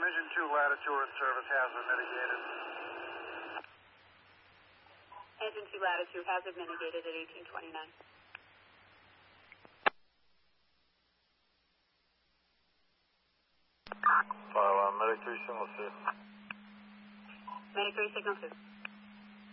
Engine 2 Latitude in service, hazard mitigated. Engine 2 Latitude, hazard mitigated at 1829. Medic 3 signal 2. Medic 3 signal 2.